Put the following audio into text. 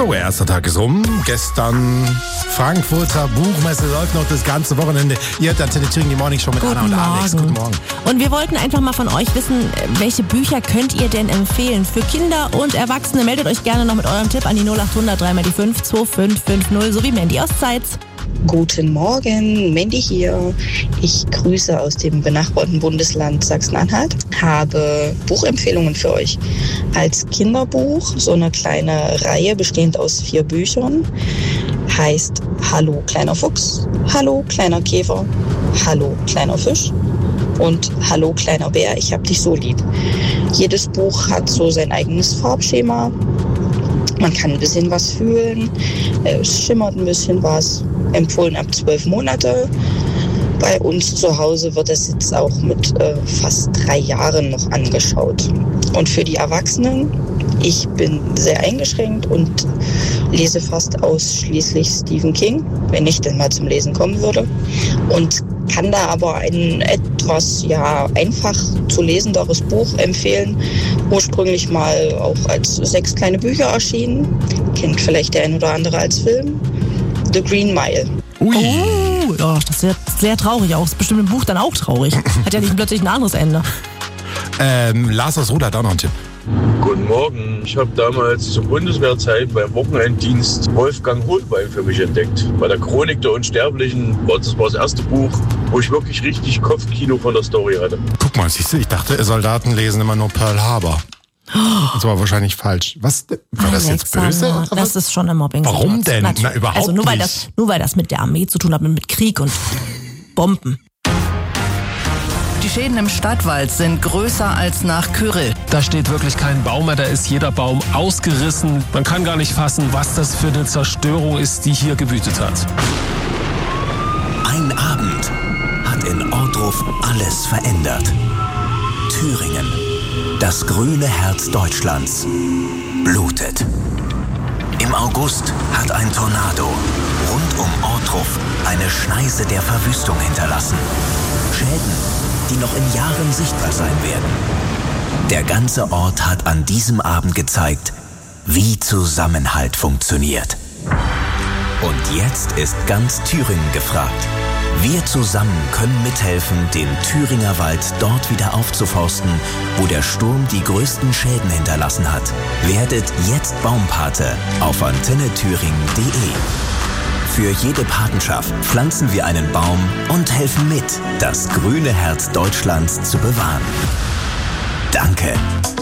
So, erster Tag ist rum. Gestern Frankfurter Buchmesse läuft noch das ganze Wochenende. Ihr hört Antenne Thüringen, die Morning Show mit Anna und Alex. Guten Morgen. Und wir wollten einfach mal von euch wissen, welche Bücher könnt ihr denn empfehlen für Kinder und Erwachsene? Meldet euch gerne noch mit eurem Tipp an die 0800 3x5 2550, so wie Mandy aus Zeitz. Guten Morgen, Mandy hier. Ich grüße aus dem benachbarten Bundesland Sachsen-Anhalt. Habe Buchempfehlungen für euch. Als Kinderbuch so eine kleine Reihe bestehend aus 4 Büchern. Heißt Hallo kleiner Fuchs, Hallo kleiner Käfer, Hallo kleiner Fisch und Hallo kleiner Bär, ich hab dich so lieb. Jedes Buch hat so sein eigenes Farbschema. Man kann ein bisschen was fühlen, es schimmert ein bisschen was. Empfohlen ab 12 Monate. Bei uns zu Hause wird das jetzt auch mit fast 3 Jahren noch angeschaut. Und für die Erwachsenen, ich bin sehr eingeschränkt und lese fast ausschließlich Stephen King, wenn ich denn mal zum Lesen kommen würde. Und kann da aber ein etwas einfach zu lesenderes Buch empfehlen. Ursprünglich mal auch als 6 kleine Bücher erschienen. Kennt vielleicht der ein oder andere als Film. The Green Mile. Ui. Oh, ja, das wird sehr traurig auch. Ist bestimmt im Buch dann auch traurig. Hat ja nicht plötzlich ein anderes Ende. Lars aus Ruda hat auch noch einen Tipp. Guten Morgen. Ich habe damals zur Bundeswehrzeit beim Wochenenddienst Wolfgang Hohlbein für mich entdeckt. Bei der Chronik der Unsterblichen, das war das erste Buch, wo ich wirklich richtig Kopfkino von der Story hatte. Guck mal, siehst du, ich dachte, Soldaten lesen immer nur Pearl Harbor. Das war wahrscheinlich falsch. Was? War das jetzt böse? Oder das ist schon ein Mobbing. Warum denn? Natürlich. Na, überhaupt also nur nicht. Weil das mit der Armee zu tun hat, mit Krieg und Bomben. Die Schäden im Stadtwald sind größer als nach Kyrill. Da steht wirklich kein Baum mehr, da ist jeder Baum ausgerissen. Man kann gar nicht fassen, was das für eine Zerstörung ist, die hier gewütet hat. Ein Abend hat in Ohrdruf alles verändert. Thüringen, das grüne Herz Deutschlands, blutet. Im August hat ein Tornado rund um Ohrdruf eine Schneise der Verwüstung hinterlassen. Schäden, die noch in Jahren sichtbar sein werden. Der ganze Ort hat an diesem Abend gezeigt, wie Zusammenhalt funktioniert. Und jetzt ist ganz Thüringen gefragt. Wir zusammen können mithelfen, den Thüringer Wald dort wieder aufzuforsten, wo der Sturm die größten Schäden hinterlassen hat. Werdet jetzt Baumpate auf antennethüringen.de. Für jede Patenschaft pflanzen wir einen Baum und helfen mit, das grüne Herz Deutschlands zu bewahren. Danke.